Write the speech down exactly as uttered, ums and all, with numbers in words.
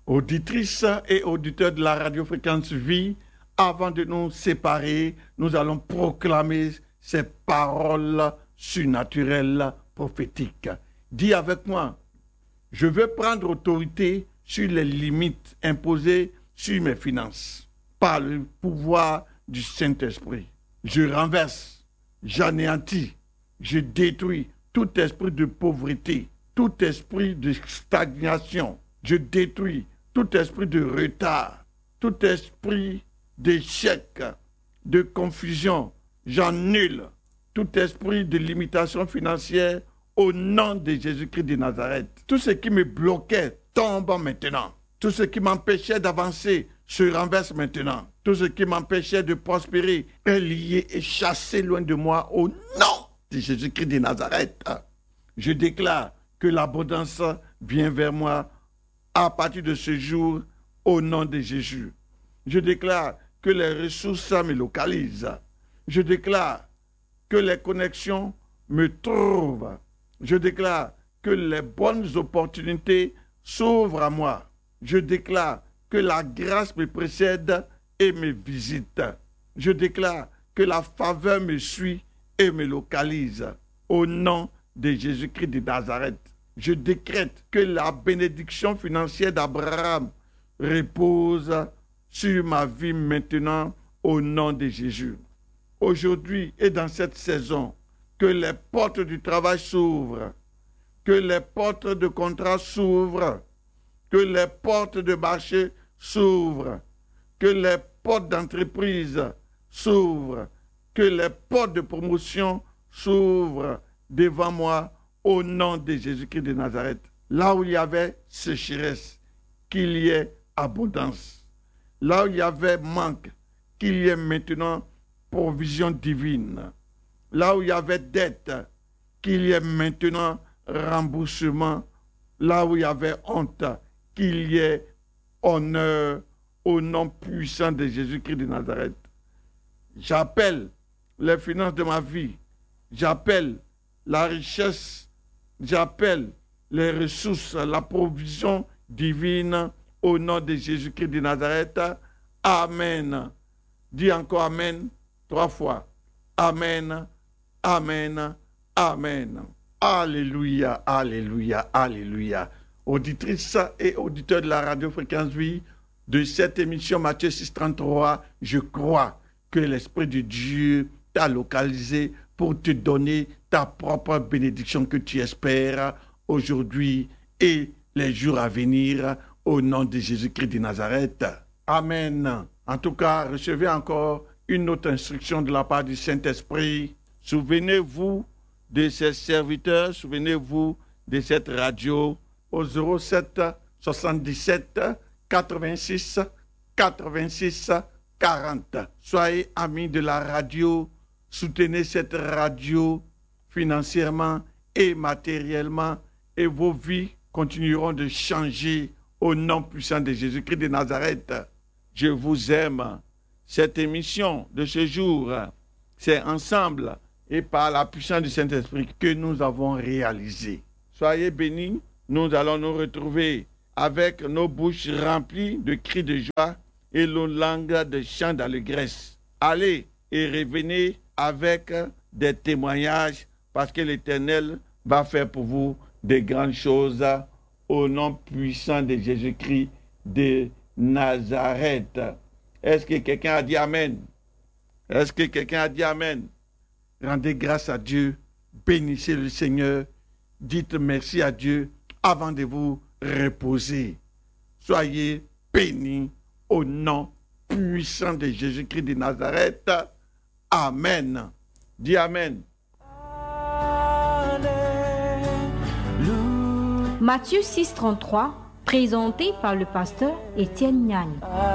Auditrices et auditeurs de la Radio Fréquence Vie, avant de nous séparer, nous allons proclamer ces paroles surnaturelles prophétiques. Dis avec moi, je veux prendre autorité sur les limites imposées sur mes finances par le pouvoir du Saint-Esprit. Je renverse, j'anéantis, je détruis tout esprit de pauvreté, tout esprit de stagnation. Je détruis tout esprit de retard, tout esprit d'échec, de confusion. J'annule tout esprit de limitation financière au nom de Jésus-Christ de Nazareth. Tout ce qui me bloquait tombe maintenant. Tout ce qui m'empêchait d'avancer se renverse maintenant. Tout ce qui m'empêchait de prospérer est lié et chassé loin de moi au nom de Jésus-Christ de Nazareth. Je déclare que l'abondance vient vers moi à partir de ce jour au nom de Jésus. Je déclare que les ressources me localisent. Je déclare que les connexions me trouvent. Je déclare que les bonnes opportunités s'ouvrent à moi. Je déclare que la grâce me précède et me visite. Je déclare que la faveur me suit et me localise. Au nom de Jésus-Christ de Nazareth, je décrète que la bénédiction financière d'Abraham repose sur ma vie maintenant au nom de Jésus. Aujourd'hui et dans cette saison, que les portes du travail s'ouvrent, que les portes de contrat s'ouvrent, que les portes de marché s'ouvrent, que les portes d'entreprise s'ouvrent, que les portes de promotion s'ouvrent devant moi au nom de Jésus-Christ de Nazareth. Là où il y avait sécheresse, qu'il y ait abondance. Là où il y avait manque, qu'il y ait maintenant provision divine. Là où il y avait dette, qu'il y ait maintenant remboursement. Là où il y avait honte, qu'il y ait honneur au nom puissant de Jésus-Christ de Nazareth. J'appelle les finances de ma vie. J'appelle la richesse. J'appelle les ressources, la provision divine au nom de Jésus-Christ de Nazareth. Amen. Dis encore Amen trois fois. Amen, Amen, Amen. Alléluia, Alléluia, Alléluia. Auditrices et auditeurs de la Radio Fréquence Vie, de cette émission Matthieu six trente-trois, je crois que l'Esprit de Dieu t'a localisé pour te donner ta propre bénédiction que tu espères aujourd'hui et les jours à venir au nom de Jésus-Christ de Nazareth. Amen. En tout cas, recevez encore une autre instruction de la part du Saint-Esprit. Souvenez-vous de ces serviteurs, souvenez-vous de cette radio au zéro sept soixante-dix-sept quatre-vingt-six quatre-vingt-six quarante. Soyez amis de la radio, soutenez cette radio financièrement et matériellement et vos vies continueront de changer au nom puissant de Jésus-Christ de Nazareth. Je vous aime. Cette émission de ce jour, c'est ensemble et par la puissance du Saint-Esprit que nous avons réalisé. Soyez bénis, nous allons nous retrouver avec nos bouches remplies de cris de joie et nos langues de chants d'allégresse. Allez et revenez avec des témoignages parce que l'Éternel va faire pour vous de grandes choses au nom puissant de Jésus-Christ de Nazareth. Est-ce que quelqu'un a dit Amen? Est-ce que quelqu'un a dit Amen? Rendez grâce à Dieu, bénissez le Seigneur, dites merci à Dieu avant de vous reposer. Soyez bénis au nom puissant de Jésus-Christ de Nazareth. Amen. Dis Amen. Matthieu six trente-trois, présenté par le pasteur Étienne Niani.